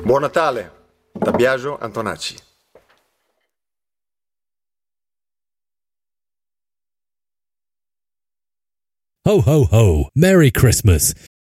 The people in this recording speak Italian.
Buon Natale, da Biagio Antonacci. Ho, ho, ho. Merry Christmas.